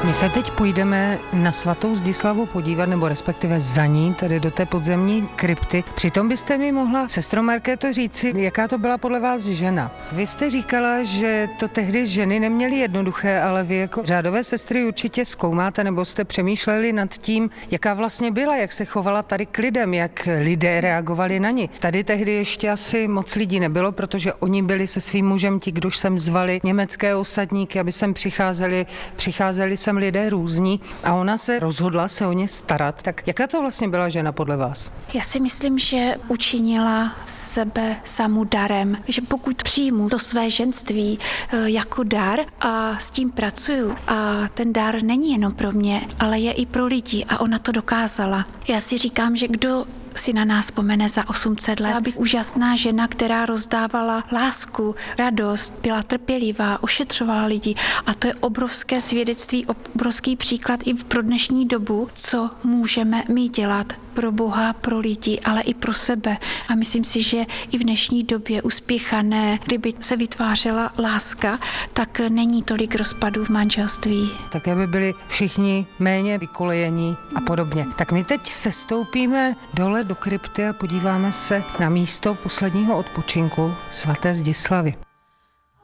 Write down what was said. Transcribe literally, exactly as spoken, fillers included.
My se teď půjdeme na svatou Zdislavu podívat, nebo respektive za ní, tedy do té podzemní krypty. Přitom byste mi mohla, sestro Markéto, říci, jaká to byla podle vás žena. Vy jste říkala, že to tehdy ženy neměly jednoduché, ale vy jako řádové sestry určitě zkoumáte, nebo jste přemýšleli nad tím, jaká vlastně byla, jak se chovala tady k lidem, jak lidé reagovali na ní. Tady tehdy ještě asi moc lidí nebylo, protože oni byli se svým mužem ti, kdož sem zvali německé osadníky, aby sem přicházeli, přicházeli sem lidé různí a ona se rozhodla se o ně starat. Tak jaká to vlastně byla žena podle vás? Já si myslím, že učinila sebe samu darem, že pokud přijmu to své ženství jako dar a s tím pracuju a ten dar není jenom pro mě, ale je i pro lidi a ona to dokázala. Já si říkám, že kdo si na nás vzpomene za osm set let. Byla být úžasná žena, která rozdávala lásku, radost, byla trpělivá, ošetřovala lidi a to je obrovské svědectví, obrovský příklad i pro dnešní dobu, co můžeme my dělat pro Boha, pro lidi, ale i pro sebe. A myslím si, že i v dnešní době uspěchané, kdyby se vytvářela láska, tak není tolik rozpadů v manželství. Také by byli všichni méně vykolejení a podobně. Tak my teď sestoupíme dole do krypty a podíváme se na místo posledního odpočinku svaté Zdislavy.